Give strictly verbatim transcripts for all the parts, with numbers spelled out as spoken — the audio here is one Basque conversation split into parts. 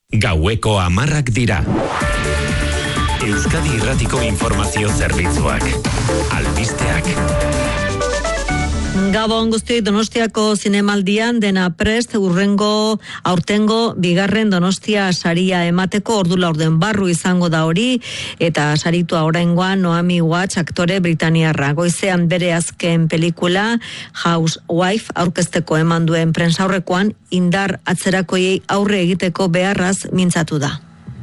Gaueko hamarrak dira. Euskadi Irratiko Informazio Zerbitzuak. Albisteak. Gabon guztioi, Donostiako zinemaldian dena prest urrengo aurtengo bigarren Donostia saria emateko ordu laurden barru izango da hori, eta saritua oraingoan Naomi Watts aktore britaniarra. Goizean bere azken pelikula Housewife aurkezteko eman duen prentsaurrekoan indar atzerakoiei aurre egiteko beharraz mintzatu da.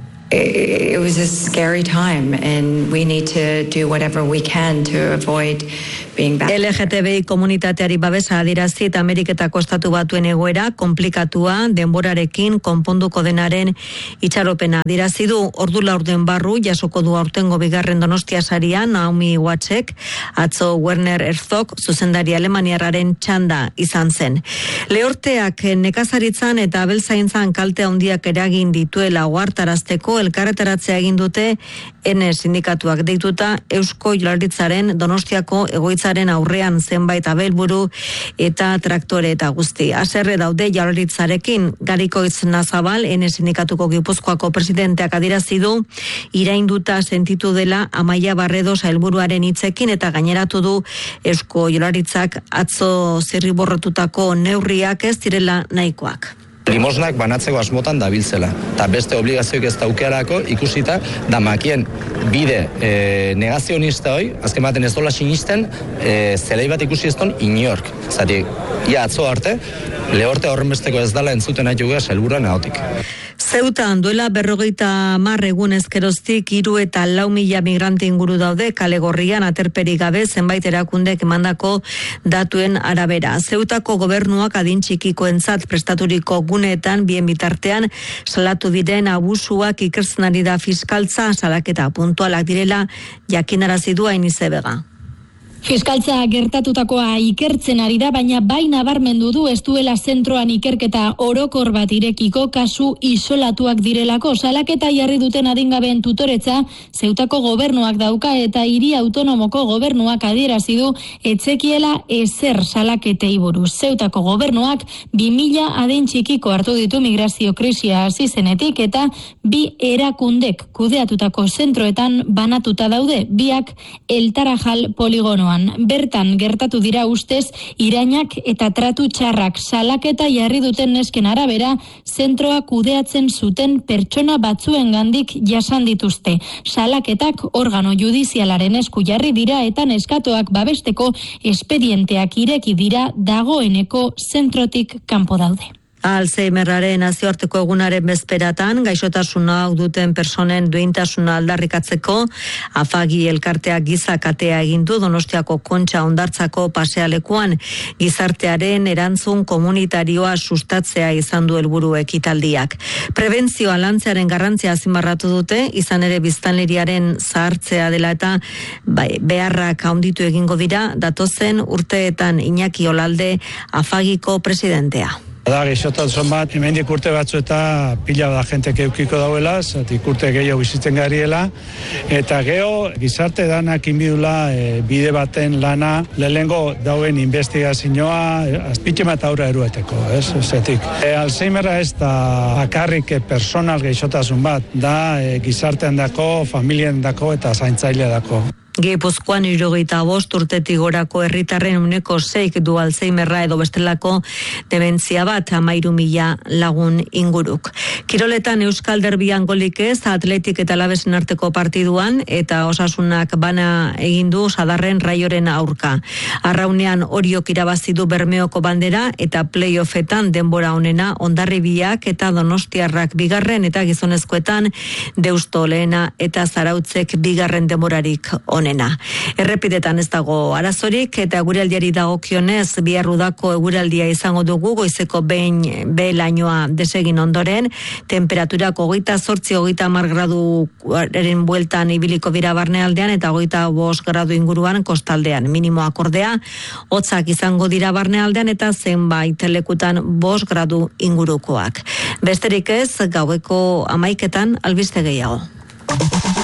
It was a scary time and we need to do whatever we can to avoid being back. L G T B I komunitateari babesa adierazi eta Ameriketako Estatu Batuen egoera konplikatua denborarekin konponduko denaren itxaropena adierazi du. Ordu laurden barru jasoko du aurtengo bigarren Donostia saria Naomi Wattsek, atzo Werner Herzog zuzendari alemaniarraren txanda izan zen. Lehorteak nekazaritzan eta abeltzaintzan kalte handiak eragin dituela ohartarazteko elkarretaratzea egin dute Ene sindikatuak deituta Eusko Jaurlaritzaren Donostiako egoitzaren aurrean zenbait abelburu eta traktore eta guzti. Haserre daude Jaurlaritzarekin. Garikoitz Nazabal, Ene sindikatuko Gipuzkoako presidenteak adierazi du irainduta sentitu dela Amaia Barredo sailburuaren hitzekin eta gaineratu du Eusko Jaurlaritzak atzo zirriborratutako neurriak ez direla nahikoak. Limosnak banatzeko asmotan dabiltzela, eta beste obligazioik ez daukearako ikusita damakien bide e, negazionista hoi, azken baten ez dola sinisten, e, zelei bat ikusi ez don inork. Zati, ia atzo arte, lehorte horrenbesteko ez dala entzuten nahi jugea sailburuan ahotik. Zeutan duela berrogeita hamar egun ezkeroztik hiru eta lau mila migrante inguru daude kale gorrian aterperik gabe zenbait erakundek emandako datuen arabera. Zeutako gobernuak adin txikikoentzat prestaturiko guneetan bien bitartean salatu diren abusuak ikertzen ari da fiskaltza, salaketa puntualak direla jakinarazi du Ainize Bega. Fiskaltza gertatutakoa ikertzen ari da, baina bai nabarmendu du ez duela zentroan ikerketa orokor bat irekiko kasu isolatuak direlako. Salaketa jarri duten adingabeen tutoretza Zeutako gobernuak dauka eta hiri autonomoko gobernuak adierazi du etzekiela ezer salaketei buruz. Zeutako gobernuak bi mila adin txikiko hartu ditu migrazio krisia hasi zenetik eta bi erakundek kudeatutako zentroetan banatuta daude, biak El Tarajal poligonoan. Bertan gertatu dira ustez irainak eta tratu txarrak. Salaketa jarri duten nesken arabera zentroa kudeatzen zuten pertsona batzuengandik jasan dituzte. Salaketak organo judizialaren esku jarri dira eta neskatoak babesteko espedienteak ireki dira dagoeneko zentrotik kanpo daude. Alzheimerraren nazioarteko egunaren bezperatan, gaixotasuna hau duten personen duintasuna aldarrikatzeko, Afagi elkarteak giza katea egin du Donostiako Kontxa hondartzako pasealekuan, gizartearen erantzun komunitarioa sustatzea izan du helburu ekitaldiak. Prebentzioa lantzearen garrantzia azpimarratu dute, izan ere biztanleriaren zahartzea dela eta bai, beharrak handitu egingo dira, datozen urteetan Iñaki Olalde Afagiko presidentea. Da, gaixotasun bat, hemendik urte batzu eta pila da jentek eukiko dauela, zatik urte gehiago bizitzen gariela, eta geho gizarte danak inbidula e, bide baten lana, lehengo dauen investigazioa, azpitxe bat aurra erueteko, ez? Zatik, e, Alzheimerra ez da bakarrik e, personal gaixotasun bat, da e, gizartean dako, familien dako eta zaintzaile dako. Gipuzkoan hirurogeita bost urtetik gorako herritarren uneko seik du Alzheimerra edo bestelako dementzia bat, hamairu mila lagun inguruk. Kiroletan Euskal Derbian golik ez, Atletik eta Alabesen arteko partiduan eta Osasunak bana egin du Sadarren Raioren aurka. Arraunean Oriok irabazi du Bermeoko bandera eta playoffetan denbora onena Hondarribiak eta Donostiarrak bigarren eta gizonezkoetan Deusto lehena eta Zarautzek bigarren denborarik onena. Errepidetan ez dago arazorik eta eguraldiari dagokionez bihar udako eguraldia izango dugu goizeko behin behelainoa desegin ondoren, temperaturak hogeita zortzi hogeita hamar graduaren bueltan ibiliko dira barnealdean eta hogeita bost gradu inguruan kostaldean. Minimo akordea hotzak izango dira barnealdean eta zenbait lekutan bost gradu ingurukoak. Besterik ez, gaueko hamaiketan albiste gehiago.